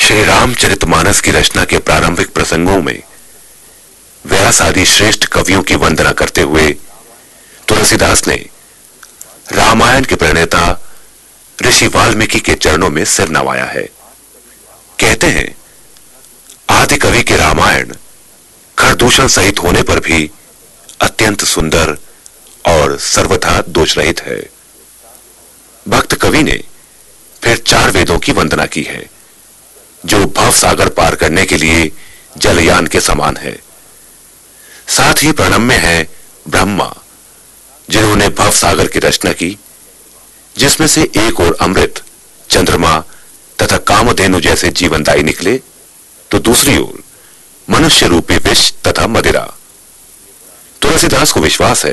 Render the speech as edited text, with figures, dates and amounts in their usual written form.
श्री रामचरितमानस की रचना के प्रारंभिक प्रसंगों में व्यास आदि श्रेष्ठ कवियों की वंदना करते हुए तुलसीदास ने रामायण के प्रणेता ऋषि वाल्मीकि के चरणों में सिर नवाया है। कहते हैं, आदि कवि के रामायण खरदूषण सहित होने पर भी अत्यंत सुंदर और सर्वथा दोष रहित है। भक्त कवि ने फिर 4 वेदों की वंदना की है, जो भव सागर पार करने के लिए जलयान के समान है। साथ ही प्रणम्य है ब्रह्मा, जिन्होंने भव सागर की रचना की, जिसमें से एक ओर अमृत, चंद्रमा तथा कामधेनु जैसे जीवनदायी निकले, तो दूसरी ओर मनुष्य रूपी विष तथा मदिरा। तुलसीदास को विश्वास है